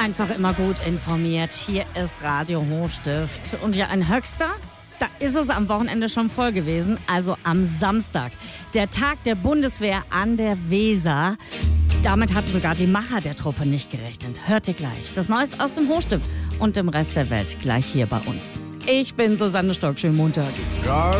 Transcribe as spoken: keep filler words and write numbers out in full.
Einfach immer gut informiert. Hier ist Radio Hochstift. Und ja, ein Höxter, da ist es am Wochenende schon voll gewesen. Also am Samstag. Der Tag der Bundeswehr an der Weser. Damit hatten sogar die Macher der Truppe nicht gerechnet. Hört ihr gleich. Das Neueste aus dem Hochstift und dem Rest der Welt gleich hier bei uns. Ich bin Susanne Stock. Schönen Montag. God